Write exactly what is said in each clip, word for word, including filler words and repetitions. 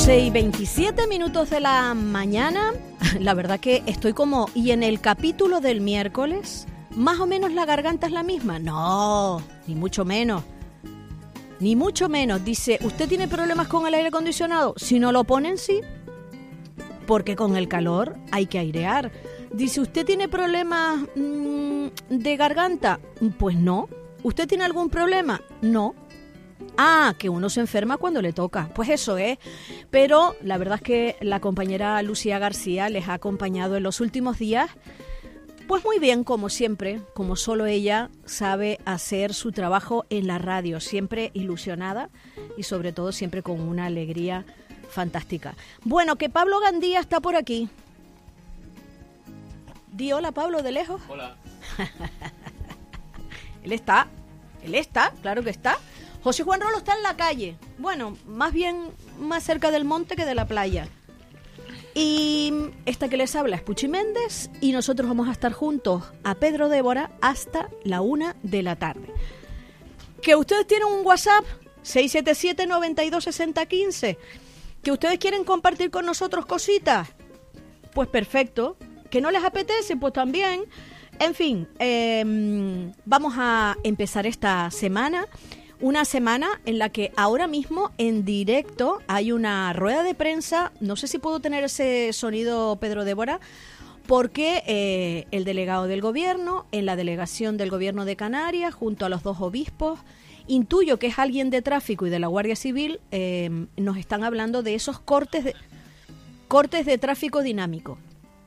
doce y veintisiete minutos de la mañana. La verdad que estoy como... Y en el capítulo del miércoles, más o menos la garganta es la misma. No, ni mucho menos. Ni mucho menos. Dice, ¿usted tiene problemas con el aire acondicionado? Si no lo ponen, sí. Porque con el calor hay que airear. Dice, ¿usted tiene problemas mmm, de garganta? Pues no. ¿Usted tiene algún problema? No. Ah, que uno se enferma cuando le toca. Pues eso es. Pero la verdad es que la compañera Lucía García les ha acompañado en los últimos días, pues muy bien, como siempre, como solo ella sabe hacer su trabajo en la radio, siempre ilusionada y sobre todo siempre con una alegría fantástica. Bueno, que Pablo Gandía está por aquí. Di hola, Pablo, de lejos. Hola. Él está, él está, claro que está. José Juan Rolo está en la calle, bueno, más bien más cerca del monte que de la playa. Y esta que les habla es Puchi Méndez y nosotros vamos a estar juntos a Pedro Débora hasta la una de la tarde. Que ustedes tienen un WhatsApp, seis siete siete, nueve dos, seis cero uno cinco, que ustedes quieren compartir con nosotros cositas, pues perfecto. Que no les apetece, pues también. En fin, eh, vamos a empezar esta semana. Una semana en la que ahora mismo en directo hay una rueda de prensa, no sé si puedo tener ese sonido, Pedro Débora, porque eh, el delegado del gobierno, en la delegación del gobierno de Canarias, junto a los dos obispos, intuyo que es alguien de tráfico y de la Guardia Civil, eh, nos están hablando de esos cortes de, cortes de tráfico dinámico.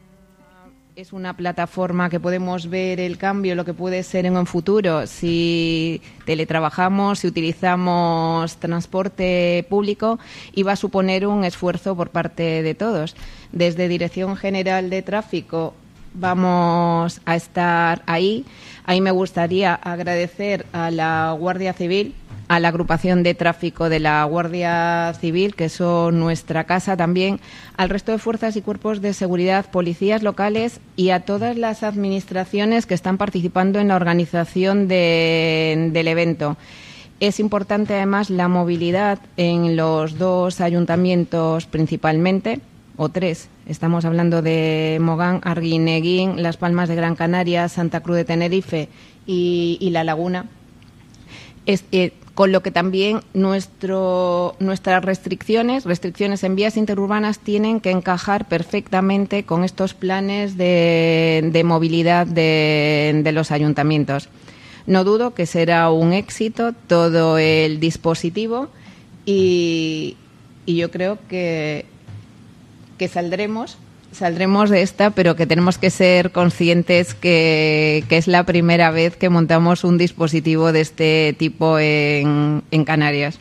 Es una plataforma que podemos ver el cambio, lo que puede ser en un futuro. Si teletrabajamos, si utilizamos transporte público, y va a suponer un esfuerzo por parte de todos. Desde Dirección General de Tráfico vamos a estar ahí. Ahí me gustaría agradecer a la Guardia Civil, a la agrupación de tráfico de la Guardia Civil, que son nuestra casa también, al resto de fuerzas y cuerpos de seguridad, policías locales y a todas las administraciones que están participando en la organización de, del evento. Es importante además la movilidad en los dos ayuntamientos principalmente, o tres. Estamos hablando de Mogán, Arguineguín, Las Palmas de Gran Canaria, Santa Cruz de Tenerife y, y La Laguna. Es, eh, con lo que también nuestro, nuestras restricciones, restricciones en vías interurbanas tienen que encajar perfectamente con estos planes de, de movilidad de, de los ayuntamientos. No dudo que será un éxito todo el dispositivo y, y yo creo que, que saldremos... Saldremos de esta, pero que tenemos que ser conscientes que, que es la primera vez que montamos un dispositivo de este tipo en, en Canarias.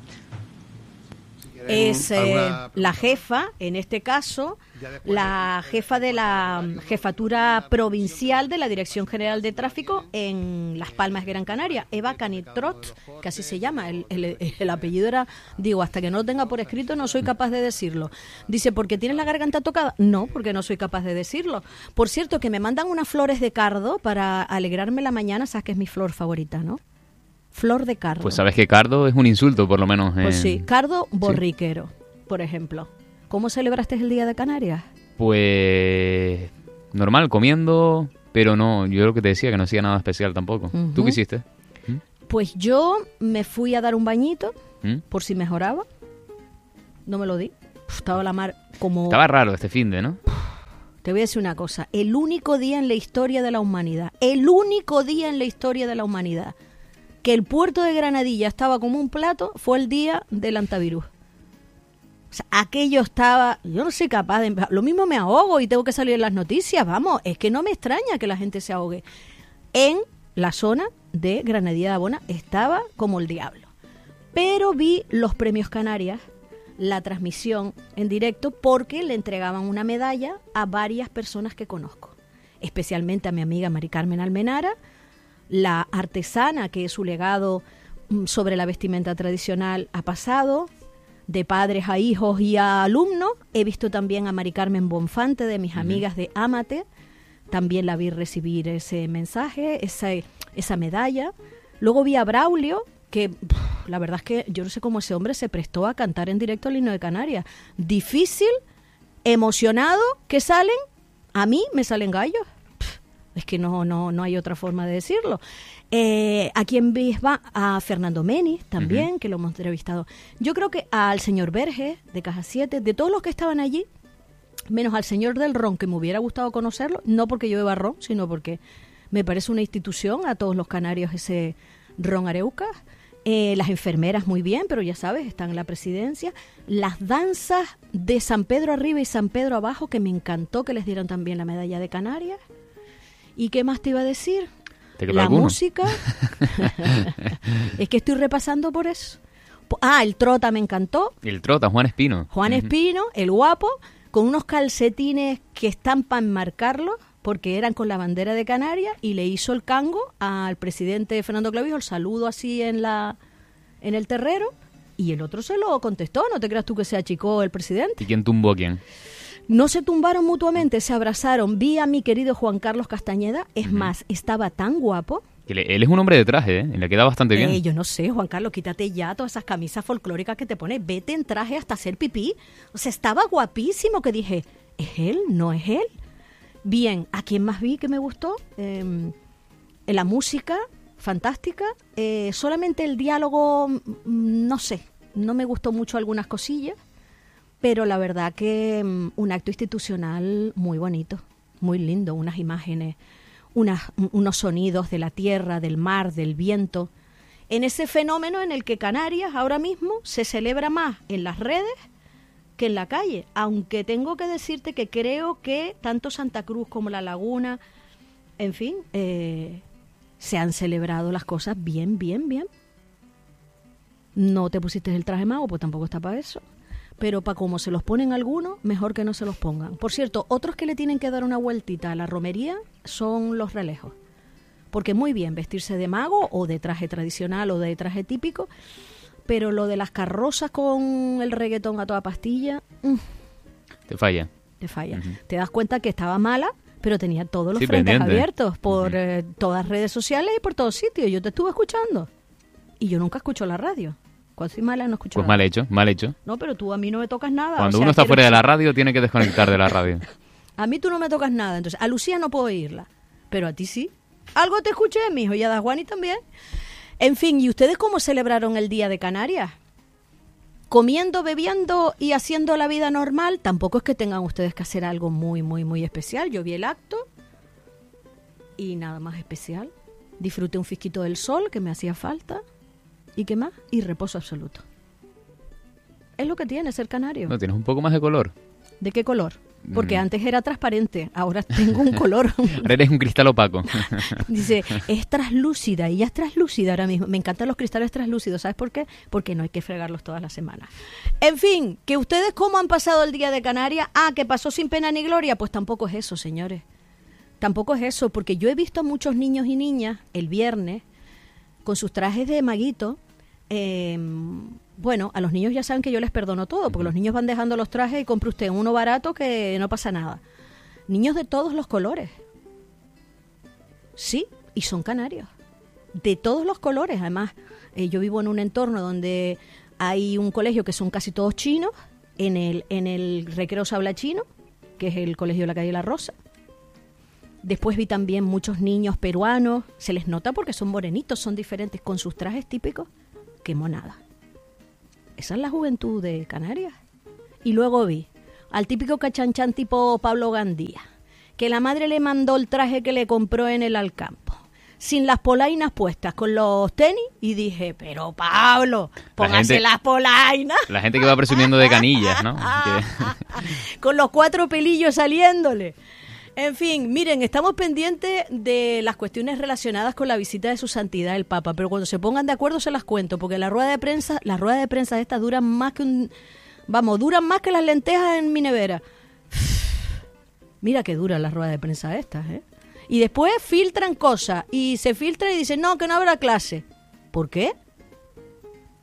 Es eh, la jefa, en este caso, la jefa de la Jefatura Provincial de la Dirección General de Tráfico en Las Palmas de Gran Canaria, Eva Canitrot, que así se llama. El, el, el apellido era, digo, hasta que no lo tenga por escrito no soy capaz de decirlo. Dice, ¿por qué tienes la garganta tocada? No, porque no soy capaz de decirlo. Por cierto, que me mandan unas flores de cardo para alegrarme la mañana, sabes que es mi flor favorita, ¿no? Flor de cardo. Pues sabes que cardo es un insulto, por lo menos. Eh... Pues sí, cardo borriquero, sí. Por ejemplo. ¿Cómo celebraste el Día de Canarias? Pues normal, comiendo, pero no, yo lo que te decía, que no hacía nada especial tampoco. Uh-huh. ¿Tú qué hiciste? ¿Mm? Pues yo me fui a dar un bañito, ¿Mm? Por si mejoraba. No me lo di. Uf, estaba la mar como... Estaba raro este finde, ¿no? Te voy a decir una cosa. El único día en la historia de la humanidad, el único día en la historia de la humanidad que el puerto de Granadilla estaba como un plato fue el día del antivirus. O sea, aquello estaba... Yo no soy capaz de... Lo mismo me ahogo y tengo que salir en las noticias. Vamos, es que no me extraña que la gente se ahogue. En la zona de Granadilla de Abona estaba como el diablo. Pero vi los Premios Canarias, la transmisión en directo, porque le entregaban una medalla a varias personas que conozco. Especialmente a mi amiga Mari Carmen Almenara, la artesana que su legado sobre la vestimenta tradicional ha pasado de padres a hijos y a alumnos. He visto también a Mari Carmen Bonfante, de mis uh-huh. amigas de Amate. También la vi recibir ese mensaje, esa, esa medalla. Luego vi a Braulio, que pff, la verdad es que yo no sé cómo ese hombre se prestó a cantar en directo el himno de Canarias. Difícil, emocionado, que salen, a mí me salen gallos. Pff, es que no, no, no hay otra forma de decirlo. Eh, ¿A quién ves? Va a Fernando Menis también, uh-huh. que lo hemos entrevistado. Yo creo que al señor Verges, de Caja siete, de todos los que estaban allí, menos al señor del ron, que me hubiera gustado conocerlo, no porque yo beba ron, sino porque me parece una institución a todos los canarios ese ron Areucas. Eh, las enfermeras muy bien, pero ya sabes, están en la presidencia. Las danzas de San Pedro arriba y San Pedro abajo, que me encantó que les dieran también la medalla de Canarias. ¿Y qué más te iba a decir? La alguno? música. Es que estoy repasando por eso. Ah, el Trota me encantó. El Trota, Juan Espino. Juan uh-huh. Espino, el guapo, con unos calcetines que están para enmarcarlos, porque eran con la bandera de Canarias, y le hizo el cango al presidente Fernando Clavijo, el saludo así en la en el terrero, y el otro se lo contestó. No te creas tú que se achicó el presidente. ¿Y quién tumbó a quién? No se tumbaron mutuamente, se abrazaron. Vi a mi querido Juan Carlos Castañeda, es uh-huh. más, estaba tan guapo. Él, él es un hombre de traje, ¿eh? Y le queda bastante bien. Eh, yo no sé, Juan Carlos, quítate ya todas esas camisas folclóricas que te pones, vete en traje hasta hacer pipí. O sea, estaba guapísimo, que dije, ¿es él? ¿No es él? Bien, ¿a quién más vi que me gustó? Eh, la música, fantástica. Eh, solamente el diálogo, no sé, no me gustó mucho algunas cosillas. Pero la verdad que um, un acto institucional muy bonito, muy lindo, unas imágenes, unas, unos sonidos de la tierra, del mar, del viento, en ese fenómeno en el que Canarias ahora mismo se celebra más en las redes que en la calle, aunque tengo que decirte que creo que tanto Santa Cruz como La Laguna, en fin, eh, se han celebrado las cosas bien, bien, bien. No te pusiste el traje mago, pues tampoco está para eso. Pero para como se los ponen algunos, mejor que no se los pongan. Por cierto, otros que le tienen que dar una vueltita a la romería son los relejos. Porque muy bien vestirse de mago o de traje tradicional o de traje típico, pero lo de las carrozas con el reggaetón a toda pastilla... Mmm, te falla. Te falla. Uh-huh. Te das cuenta que estaba mala, pero tenía todos los sí, frentes pendiente. abiertos por Uh-huh. eh, todas redes sociales y por todos sitios. Yo te estuve escuchando. Y yo nunca escucho la radio. Cuando soy mala no escucho Pues nada. mal hecho, mal hecho. No, pero tú a mí no me tocas nada. Cuando o sea, uno está fuera de decir, la radio, tiene que desconectar de la radio. A mí tú no me tocas nada. Entonces, a Lucía no puedo oírla. Pero a ti sí. Algo te escuché, mijo, y a Dajuani también. En fin, ¿y ustedes cómo celebraron el Día de Canarias? Comiendo, bebiendo y haciendo la vida normal. Tampoco es que tengan ustedes que hacer algo muy, muy, muy especial. Yo vi el acto y nada más especial. Disfruté un fisquito del sol que me hacía falta. ¿Y qué más? Y reposo absoluto. Es lo que tiene ser canario. No, tienes un poco más de color. ¿De qué color? Porque Mm. antes era transparente, ahora tengo un color. Ahora eres un cristal opaco. Dice, es translúcida, y ya es translúcida ahora mismo. Me encantan los cristales translúcidos, ¿sabes por qué? Porque no hay que fregarlos todas las semanas. En fin, que ustedes cómo han pasado el Día de Canarias. Ah, que pasó sin pena ni gloria. Pues tampoco es eso, señores. Tampoco es eso, porque yo he visto a muchos niños y niñas el viernes con sus trajes de maguito. Eh, bueno, a los niños ya saben que yo les perdono todo, porque los niños van dejando los trajes y compre usted uno barato que no pasa nada. Niños de todos los colores. Sí, y son canarios. De todos los colores. Además, eh, yo vivo en un entorno donde hay un colegio que son casi todos chinos. En el, en el Recreo se habla chino, que es el colegio de la calle La Rosa. Después vi también muchos niños peruanos. Se les nota porque son morenitos, son diferentes, con sus trajes típicos. ¡Qué monada! Esa es la juventud de Canarias. Y luego vi al típico cachanchan tipo Pablo Gandía, que la madre le mandó el traje que le compró en el Alcampo, sin las polainas puestas, con los tenis, y dije, pero Pablo, póngase gente, las polainas. La gente que va presumiendo de canillas, ¿no? que... Con los cuatro pelillos saliéndole. En fin, miren, estamos pendientes de las cuestiones relacionadas con la visita de su santidad el Papa, pero cuando se pongan de acuerdo se las cuento, porque la rueda de prensa, las ruedas de prensa estas duran más que un, vamos, duran más que las lentejas en mi nevera. Mira que duran las ruedas de prensa estas, ¿eh? Y después filtran cosas y se filtran y dicen, no, que no habrá clase. ¿Por qué?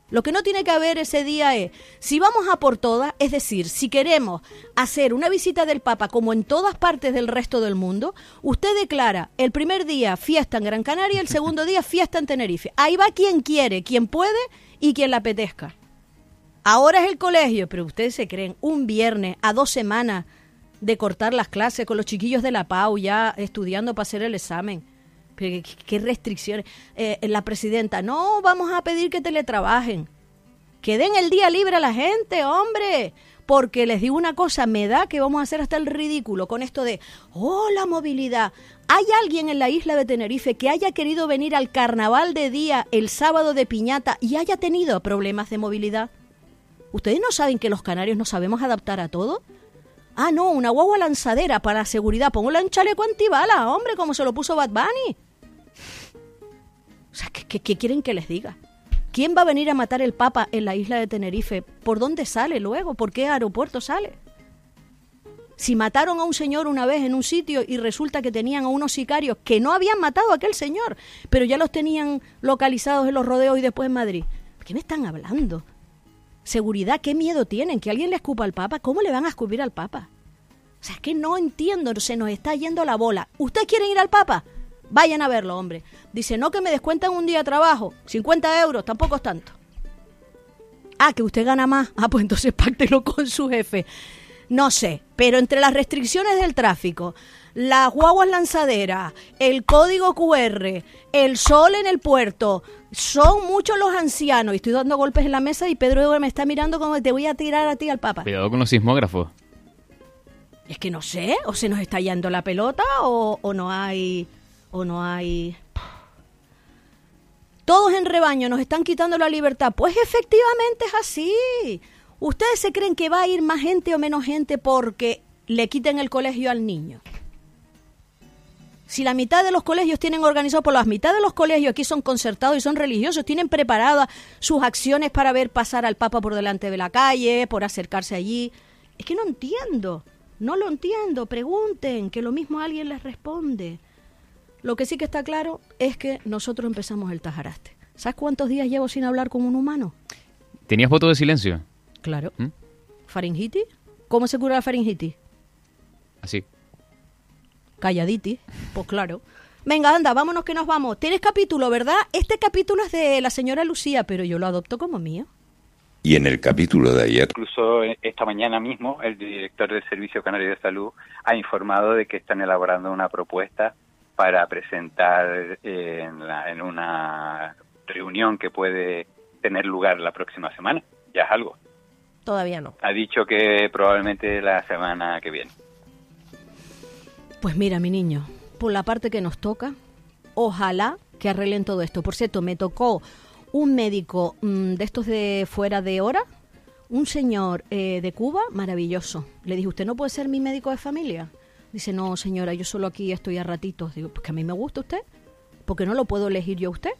Lo que no tiene que haber ese día es, si vamos a por todas, es decir, si queremos hacer una visita del Papa como en todas partes del resto del mundo, usted declara el primer día fiesta en Gran Canaria, el segundo día fiesta en Tenerife. Ahí va quien quiere, quien puede y quien le apetezca. Ahora es el colegio, pero ustedes se creen un viernes a dos semanas de cortar las clases con los chiquillos de la P A U ya estudiando para hacer el examen. ¿Qué, qué restricciones? Eh, la presidenta, no, vamos a pedir que teletrabajen. Que den el día libre a la gente, hombre. Porque les digo una cosa, me da que vamos a hacer hasta el ridículo con esto de, oh, la movilidad. ¿Hay alguien en la isla de Tenerife que haya querido venir al carnaval de día el sábado de piñata y haya tenido problemas de movilidad? ¿Ustedes no saben que los canarios nos sabemos adaptar a todo? Ah, no, una guagua lanzadera para la seguridad. Póngala en chaleco antibala, hombre, como se lo puso Bad Bunny. O sea, ¿qué, qué, qué quieren que les diga? ¿Quién va a venir a matar el Papa en la isla de Tenerife? ¿Por dónde sale luego? ¿Por qué aeropuerto sale? Si mataron a un señor una vez en un sitio y resulta que tenían a unos sicarios que no habían matado a aquel señor, pero ya los tenían localizados en los rodeos y después en Madrid. ¿Qué me están hablando? Seguridad, ¿qué miedo tienen? ¿Que alguien le escupa al Papa? ¿Cómo le van a escupir al Papa? O sea, es que no entiendo, se nos está yendo la bola. ¿Ustedes quieren ir al Papa? Vayan a verlo, hombre. Dice, no, que me descuentan un día de trabajo. cincuenta euros, tampoco es tanto. Ah, que usted gana más. Ah, pues entonces páctelo con su jefe. No sé, pero entre las restricciones del tráfico, las guaguas lanzaderas, el código cu erre, el sol en el puerto, son muchos los ancianos. Y estoy dando golpes en la mesa y Pedro me está mirando como te voy a tirar a ti al Papa. Cuidado con los sismógrafos. Es que no sé, o se nos está yendo la pelota o, o no hay... o no hay... Todos en rebaño nos están quitando la libertad. Pues efectivamente es así. ¿Ustedes se creen que va a ir más gente o menos gente porque le quiten el colegio al niño? Si la mitad de los colegios tienen organizado, por la mitad de los colegios aquí son concertados y son religiosos, tienen preparadas sus acciones para ver pasar al Papa por delante de la calle, por acercarse allí. Es que no entiendo, no lo entiendo. Pregunten, que lo mismo alguien les responde. Lo que sí que está claro es que nosotros empezamos el tajaraste. ¿Sabes cuántos días llevo sin hablar con un humano? ¿Tenías voto de silencio? Claro. ¿Mm? ¿Faringitis? ¿Cómo se cura la faringitis? Así. Calladitis, pues claro. Venga, anda, vámonos que nos vamos. Tienes capítulo, ¿verdad? Este capítulo es de la señora Lucía, pero yo lo adopto como mío. Y en el capítulo de ayer... Incluso esta mañana mismo, el director del Servicio Canario de Salud ha informado de que están elaborando una propuesta para presentar eh, en, la, en una reunión que puede tener lugar la próxima semana. Ya es algo. Todavía no. Ha dicho que probablemente la semana que viene. Pues mira, mi niño, por la parte que nos toca, ojalá que arreglen todo esto. Por cierto, me tocó un médico mmm, de estos de fuera de hora, un señor eh, de Cuba, maravilloso. Le dije, ¿usted no puede ser mi médico de familia? Dice, no, señora, yo solo aquí estoy a ratitos. Digo, pues que a mí me gusta usted, porque no lo puedo elegir yo a usted.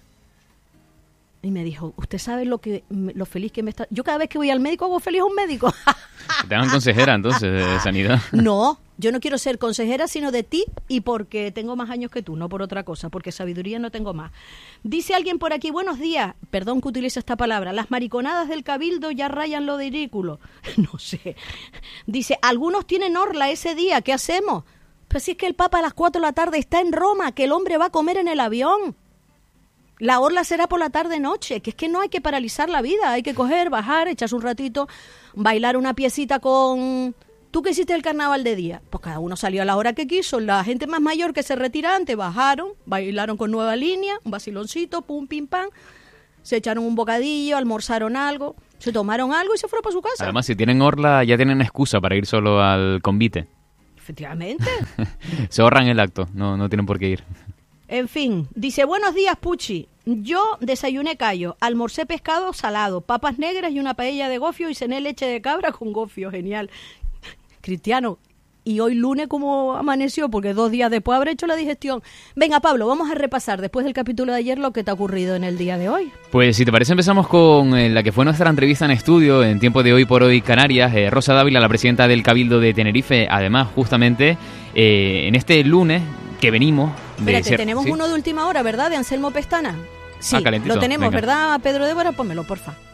Y me dijo, ¿usted sabe lo que lo feliz que me está...? Yo cada vez que voy al médico hago feliz a un médico. ¿Te dan consejera entonces de sanidad? No, yo no quiero ser consejera, sino de ti y porque tengo más años que tú, no por otra cosa, porque sabiduría no tengo más. Dice alguien por aquí, buenos días, perdón que utilice esta palabra, las mariconadas del cabildo ya rayan lo de ridículo. No sé. Dice, algunos tienen orla ese día, ¿qué hacemos? Pues si es que el Papa a las cuatro de la tarde está en Roma, que el hombre va a comer en el avión. La orla será por la tarde-noche, que es que no hay que paralizar la vida, hay que coger, bajar, echarse un ratito, bailar una piecita con... ¿Tú qué hiciste el carnaval de día? Pues cada uno salió a la hora que quiso, la gente más mayor que se retira antes, bajaron, bailaron con nueva línea, un vaciloncito, pum, pim, pam, se echaron un bocadillo, almorzaron algo, se tomaron algo y se fueron para su casa. Además, si tienen orla, ya tienen excusa para ir solo al convite. Efectivamente. Se ahorran el acto, no, no tienen por qué ir. En fin, dice, buenos días, Puchi. Yo desayuné callo, almorcé pescado salado, papas negras y una paella de gofio y cené leche de cabra con gofio. Genial. Cristiano, ¿y hoy lunes cómo amaneció? Porque dos días después habré hecho la digestión. Venga, Pablo, vamos a repasar después del capítulo de ayer lo que te ha ocurrido en el día de hoy. Pues si te parece empezamos con eh, la que fue nuestra entrevista en estudio en tiempo de Hoy por Hoy Canarias. Eh, Rosa Dávila, la presidenta del Cabildo de Tenerife, además justamente eh, en este lunes que venimos... Espérate, de ser, tenemos ¿sí? uno de última hora, ¿verdad? De Anselmo Pestana. Sí, ah, calentito. Lo tenemos, Venga. ¿verdad, Pedro Débora? Pónmelo, porfa.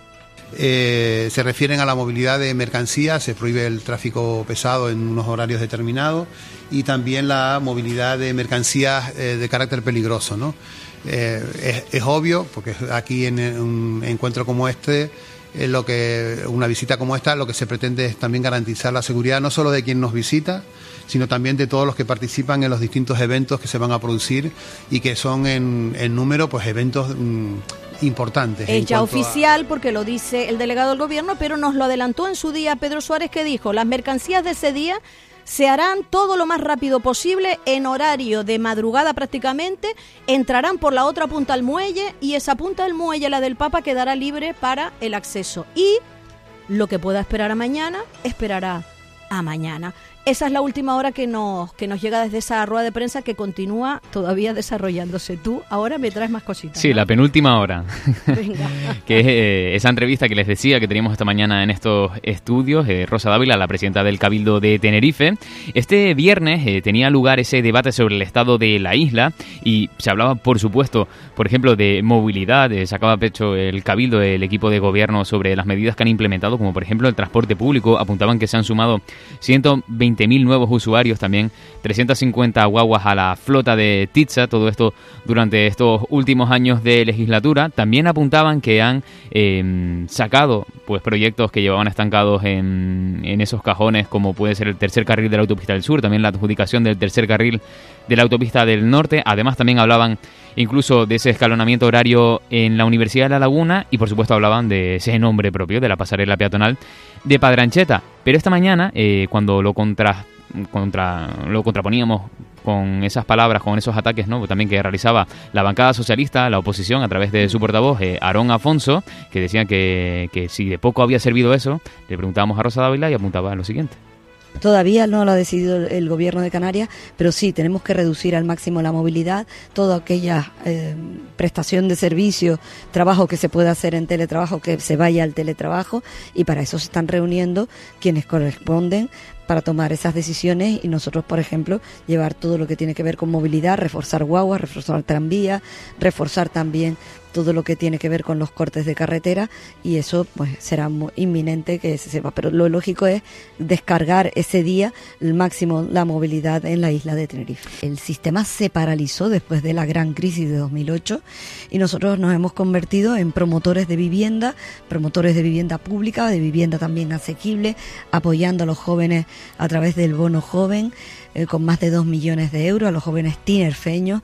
eh, se refieren a la movilidad de mercancías, se prohíbe el tráfico pesado en unos horarios determinados, y también la movilidad de mercancías eh, de carácter peligroso, ¿no? Eh, es, es obvio, porque aquí en un encuentro como este, eh, lo que una visita como esta, lo que se pretende es también garantizar la seguridad no solo de quien nos visita, sino también de todos los que participan en los distintos eventos que se van a producir y que son en, en número, pues eventos mmm, importantes. Es ya oficial a... porque lo dice el delegado del gobierno, pero nos lo adelantó en su día Pedro Suárez, que dijo: las mercancías de ese día se harán todo lo más rápido posible, en horario de madrugada prácticamente, entrarán por la otra punta al muelle, y esa punta del muelle, la del Papa, quedará libre para el acceso. Y lo que pueda esperar a mañana, esperará a mañana. Esa es la última hora que nos que nos llega desde esa rueda de prensa, que continúa todavía desarrollándose. Tú ahora me traes más cositas, Sí, ¿no? La penúltima hora. Venga. Que es eh, esa entrevista que les decía que teníamos esta mañana en estos estudios, eh, Rosa Dávila, la presidenta del Cabildo de Tenerife. Este viernes eh, tenía lugar ese debate sobre el estado de la isla, y se hablaba, por supuesto, por ejemplo, de movilidad. Eh, sacaba pecho el Cabildo, el equipo de gobierno, sobre las medidas que han implementado, como por ejemplo el transporte público. Apuntaban que se han sumado ciento veinte mil nuevos usuarios, también trescientas cincuenta guaguas a la flota de Titsa, todo esto durante estos últimos años de legislatura. También apuntaban que han eh, sacado pues proyectos que llevaban estancados en, en esos cajones, como puede ser el tercer carril de la autopista del sur, también la adjudicación del tercer carril de la autopista del norte. Además también hablaban incluso de ese escalonamiento horario en la Universidad de La Laguna, y por supuesto hablaban de ese nombre propio de la pasarela peatonal de Padre Ancheta. Pero esta mañana, eh, cuando lo contra, contra lo contraponíamos con esas palabras, con esos ataques, ¿no?, también que realizaba la bancada socialista, la oposición, a través de su portavoz, eh, Aarón Afonso, que decía que, que si de poco había servido eso, le preguntábamos a Rosa Dávila y apuntaba a lo siguiente. Todavía no lo ha decidido el gobierno de Canarias, pero sí, tenemos que reducir al máximo la movilidad, toda aquella eh, prestación de servicio, trabajo que se pueda hacer en teletrabajo, que se vaya al teletrabajo, y para eso se están reuniendo quienes corresponden para tomar esas decisiones, y nosotros, por ejemplo, llevar todo lo que tiene que ver con movilidad, reforzar guaguas, reforzar tranvías, reforzar también todo lo que tiene que ver con los cortes de carretera, y eso pues será muy inminente que se sepa. Pero lo lógico es descargar ese día el máximo la movilidad en la isla de Tenerife. El sistema se paralizó después de la gran crisis de dos mil ocho, y nosotros nos hemos convertido en promotores de vivienda, promotores de vivienda pública, de vivienda también asequible, apoyando a los jóvenes a través del bono joven, eh, con más de dos millones de euros a los jóvenes tinerfeños.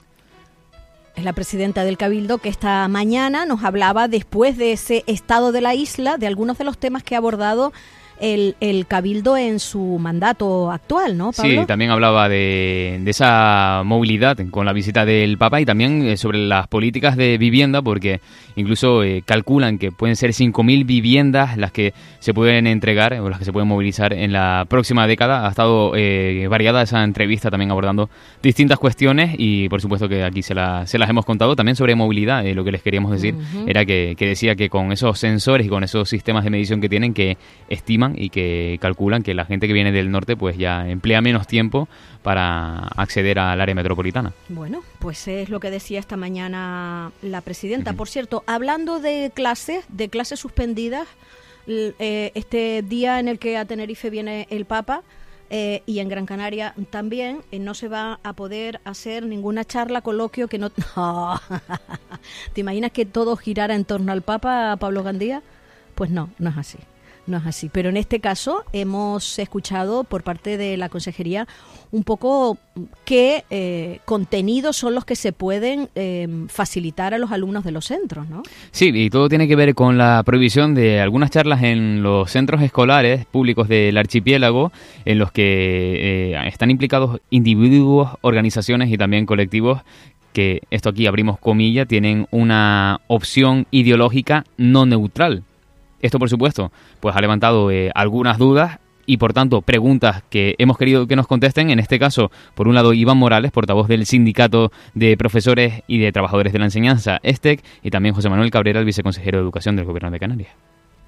Es la presidenta del Cabildo, que esta mañana nos hablaba, después de ese estado de la isla, de algunos de los temas que ha abordado el, el Cabildo en su mandato actual, ¿no, Pablo? Sí, también hablaba de, de esa movilidad con la visita del Papa, y también eh, sobre las políticas de vivienda, porque incluso eh, calculan que pueden ser cinco mil viviendas las que se pueden entregar o las que se pueden movilizar en la próxima década. Ha estado eh, variada esa entrevista, también abordando distintas cuestiones, y por supuesto que aquí se, la, se las hemos contado. También sobre movilidad, eh, lo que les queríamos decir uh-huh. era que, que decía que con esos sensores y con esos sistemas de medición que tienen, que estiman y que calculan que la gente que viene del norte pues ya emplea menos tiempo para acceder al área metropolitana. Bueno, pues es lo que decía esta mañana la presidenta. Uh-huh. Por cierto, hablando de clases, de clases suspendidas, eh, este día en el que a Tenerife viene el Papa, eh, y en Gran Canaria también, eh, no se va a poder hacer ninguna charla, coloquio que no... no. ¿Te imaginas que todo girara en torno al Papa, Pablo Gandía? Pues no, no es así. No es así, pero en este caso hemos escuchado por parte de la Consejería un poco qué eh, contenidos son los que se pueden eh, facilitar a los alumnos de los centros, ¿no? Sí, y todo tiene que ver con la prohibición de algunas charlas en los centros escolares públicos del archipiélago, en los que eh, están implicados individuos, organizaciones y también colectivos que, esto aquí abrimos comillas, tienen una opción ideológica no neutral. Esto, por supuesto, pues ha levantado eh, algunas dudas y, por tanto, preguntas que hemos querido que nos contesten. En este caso, por un lado, Iván Morales, portavoz del Sindicato de Profesores y de Trabajadores de la Enseñanza, ESTEC, y también José Manuel Cabrera, el viceconsejero de Educación del Gobierno de Canarias.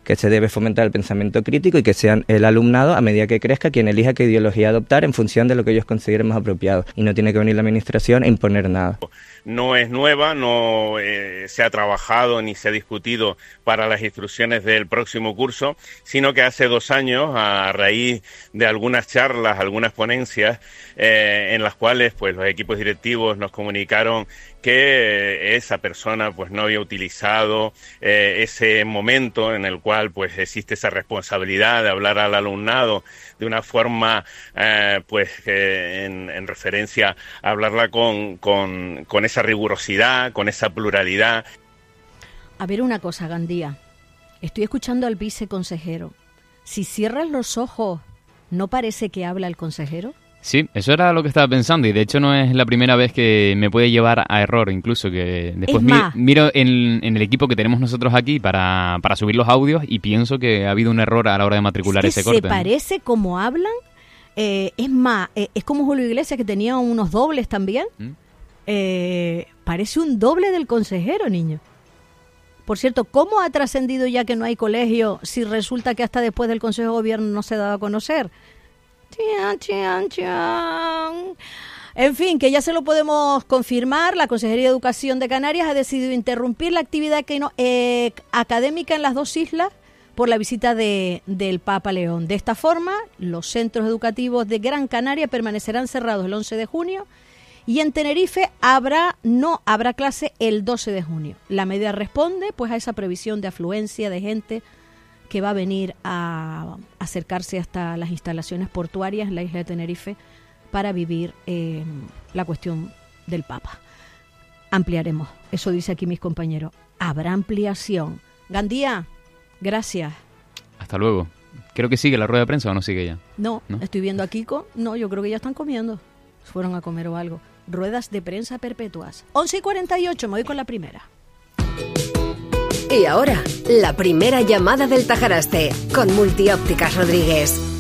que se debe fomentar el pensamiento crítico y que sea el alumnado, a medida que crezca, quien elija qué ideología adoptar en función de lo que ellos consideren más apropiado. Y no tiene que venir la administración a imponer nada. No es nueva, no eh, se ha trabajado ni se ha discutido para las instrucciones del próximo curso, sino que hace dos años, a raíz de algunas charlas, algunas ponencias, eh, en las cuales pues los equipos directivos nos comunicaron que esa persona pues no había utilizado eh, ese momento en el cual pues existe esa responsabilidad de hablar al alumnado de una forma eh, pues eh, en, en referencia a hablarla con, con, con esa rigurosidad, con esa pluralidad. A ver una cosa, Gandía. Estoy escuchando al viceconsejero. Si cierras los ojos, ¿no parece que habla el consejero? Sí, eso era lo que estaba pensando y de hecho no es la primera vez que me puede llevar a error, incluso que después mi, miro en, en el equipo que tenemos nosotros aquí para, para subir los audios y pienso que ha habido un error a la hora de matricular es que ese corte. Se parece como hablan, eh, es más, eh, es como Julio Iglesias que tenía unos dobles también, ¿Mm? eh, parece un doble del consejero, niño. Por cierto, ¿cómo ha trascendido ya que no hay colegio si resulta que hasta después del Consejo de Gobierno no se daba a conocer? Chian, chian, chian. En fin, que ya se lo podemos confirmar, la Consejería de Educación de Canarias ha decidido interrumpir la actividad que no, eh, académica en las dos islas por la visita de, del Papa León. De esta forma, los centros educativos de Gran Canaria permanecerán cerrados el once de junio y en Tenerife habrá no habrá clase el doce de junio. La medida responde pues a esa previsión de afluencia de gente que va a venir a acercarse hasta las instalaciones portuarias en la isla de Tenerife para vivir eh, la cuestión del Papa. Ampliaremos, eso dice aquí mis compañeros. Habrá ampliación. Gandía, gracias. Hasta luego. Creo que sigue la rueda de prensa o no sigue ya. No, ¿No? Estoy viendo a Kiko. No, yo creo que ya están comiendo. Fueron a comer o algo. Ruedas de prensa perpetuas. once y cuarenta y ocho, me voy con la primera. Y ahora, la primera llamada del Tajaraste, con Multiópticas Rodríguez.